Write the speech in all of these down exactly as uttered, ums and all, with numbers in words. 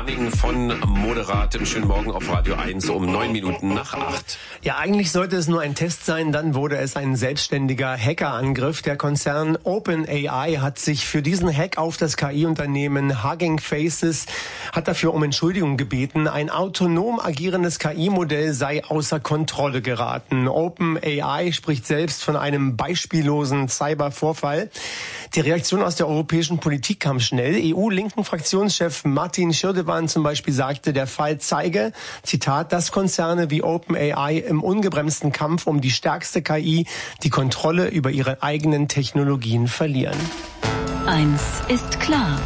Morning von Moderatem. Schönen Morgen auf Radio eins um neun Minuten nach acht. Ja, eigentlich sollte es nur ein Test sein, dann wurde es ein selbstständiger Hackerangriff. Der Konzern OpenAI hat sich für diesen Hack auf das K I-Unternehmen Hugging Faces, hat dafür um Entschuldigung gebeten. Ein autonom agierendes K I-Modell sei außer Kontrolle geraten. OpenAI spricht selbst von einem beispiellosen Cybervorfall. Die Reaktion aus der europäischen Politik kam schnell. E U-Linken-Fraktionschef Martin Schirdewan zum Beispiel sagte, der Fall zeige, Zitat, dass Konzerne wie OpenAI im ungebremsten Kampf um die stärkste K I die Kontrolle über ihre eigenen Technologien verlieren. Eins ist klar.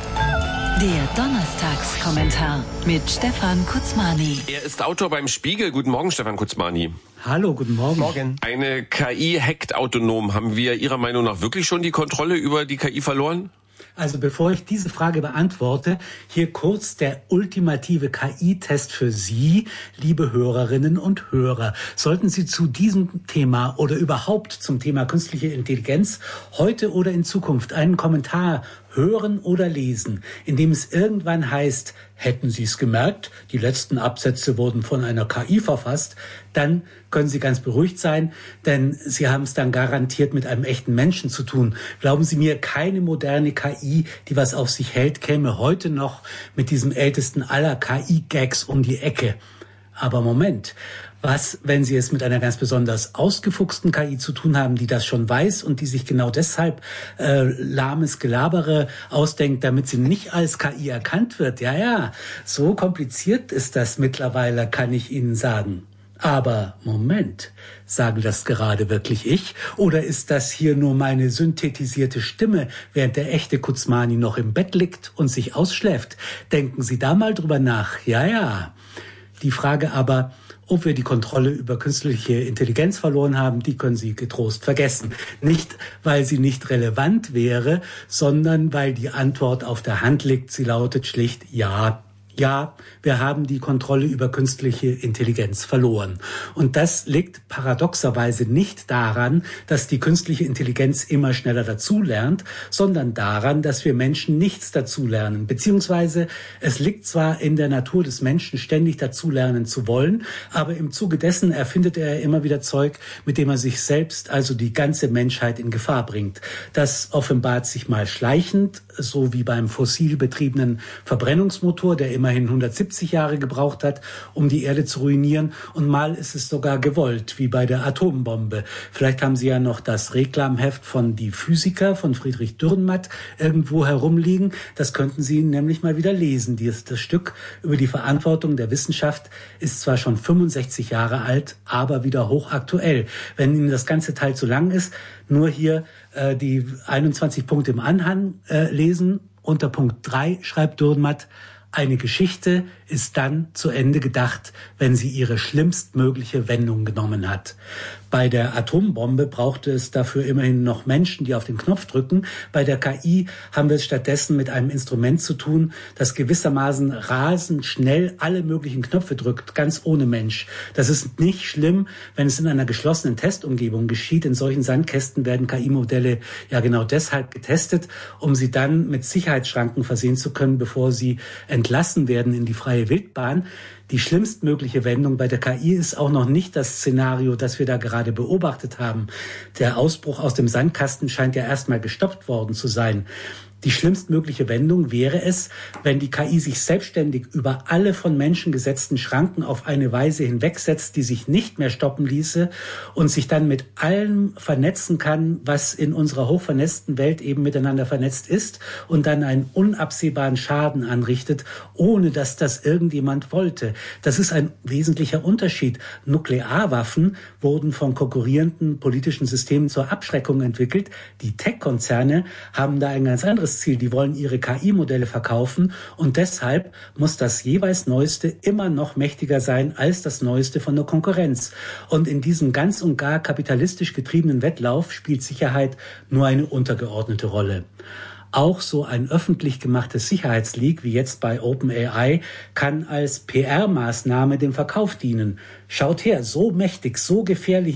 Der Donnerstagskommentar mit Stefan Kutzmani. Er ist Autor beim Spiegel. Guten Morgen, Stefan Kutzmani. Hallo, guten Morgen. Morgen. Eine K I hackt autonom. Haben wir Ihrer Meinung nach wirklich schon die Kontrolle über die K I verloren? Also bevor ich diese Frage beantworte, hier kurz der ultimative K I-Test für Sie, liebe Hörerinnen und Hörer. Sollten Sie zu diesem Thema oder überhaupt zum Thema künstliche Intelligenz heute oder in Zukunft einen Kommentar hören oder lesen, in dem es irgendwann heißt, hätten Sie es gemerkt, die letzten Absätze wurden von einer K I verfasst, dann können Sie ganz beruhigt sein, denn Sie haben es dann garantiert mit einem echten Menschen zu tun. Glauben Sie mir, keine moderne K I, die was auf sich hält, käme heute noch mit diesem ältesten aller K I-Gags um die Ecke. Aber Moment, was, wenn Sie es mit einer ganz besonders ausgefuchsten K I zu tun haben, die das schon weiß und die sich genau deshalb äh, lahmes Gelabere ausdenkt, damit sie nicht als K I erkannt wird? Ja, ja, so kompliziert ist das mittlerweile, kann ich Ihnen sagen. Aber Moment, sage das gerade wirklich ich? Oder ist das hier nur meine synthetisierte Stimme, während der echte Kutzmani noch im Bett liegt und sich ausschläft? Denken Sie da mal drüber nach. Ja, ja. Die Frage aber, ob wir die Kontrolle über künstliche Intelligenz verloren haben, die können Sie getrost vergessen. Nicht, weil sie nicht relevant wäre, sondern weil die Antwort auf der Hand liegt. Sie lautet schlicht ja. Ja, wir haben die Kontrolle über künstliche Intelligenz verloren. Und das liegt paradoxerweise nicht daran, dass die künstliche Intelligenz immer schneller dazulernt, sondern daran, dass wir Menschen nichts dazulernen. Beziehungsweise es liegt zwar in der Natur des Menschen, ständig dazulernen zu wollen, aber im Zuge dessen erfindet er immer wieder Zeug, mit dem er sich selbst, also die ganze Menschheit, in Gefahr bringt. Das offenbart sich mal schleichend, so wie beim fossil betriebenen Verbrennungsmotor, der immerhin hundertsiebzig Jahre gebraucht hat, um die Erde zu ruinieren. Und mal ist es sogar gewollt, wie bei der Atombombe. Vielleicht haben Sie ja noch das Reklamheft von Die Physiker von Friedrich Dürrenmatt irgendwo herumliegen. Das könnten Sie nämlich mal wieder lesen. Das Stück über die Verantwortung der Wissenschaft ist zwar schon fünfundsechzig Jahre alt, aber wieder hochaktuell. Wenn Ihnen das ganze Teil zu lang ist, nur hier äh, die einundzwanzig Punkte im Anhang äh, lesen. Unter Punkt drei schreibt Dürrenmatt, eine Geschichte ist dann zu Ende gedacht, wenn sie ihre schlimmstmögliche Wendung genommen hat. Bei der Atombombe brauchte es dafür immerhin noch Menschen, die auf den Knopf drücken. Bei der K I haben wir es stattdessen mit einem Instrument zu tun, das gewissermaßen rasend schnell alle möglichen Knöpfe drückt, ganz ohne Mensch. Das ist nicht schlimm, wenn es in einer geschlossenen Testumgebung geschieht. In solchen Sandkästen werden K I-Modelle ja genau deshalb getestet, um sie dann mit Sicherheitsschranken versehen zu können, bevor sie entlassen werden in die freie Wildbahn. Die schlimmstmögliche Wendung bei der K I ist auch noch nicht das Szenario, das wir da gerade beobachtet haben. Der Ausbruch aus dem Sandkasten scheint ja erstmal gestoppt worden zu sein. Die schlimmstmögliche Wendung wäre es, wenn die K I sich selbstständig über alle von Menschen gesetzten Schranken auf eine Weise hinwegsetzt, die sich nicht mehr stoppen ließe und sich dann mit allem vernetzen kann, was in unserer hochvernetzten Welt eben miteinander vernetzt ist und dann einen unabsehbaren Schaden anrichtet, ohne dass das irgendjemand wollte. Das ist ein wesentlicher Unterschied. Nuklearwaffen wurden von konkurrierenden politischen Systemen zur Abschreckung entwickelt. Die Tech-Konzerne haben da ein ganz anderes Ziel. Die wollen ihre K I-Modelle verkaufen und deshalb muss das jeweils Neueste immer noch mächtiger sein als das Neueste von der Konkurrenz. Und in diesem ganz und gar kapitalistisch getriebenen Wettlauf spielt Sicherheit nur eine untergeordnete Rolle. Auch so ein öffentlich gemachtes Sicherheitsleak wie jetzt bei OpenAI kann als P R-Maßnahme dem Verkauf dienen. Schaut her, so mächtig, so gefährlich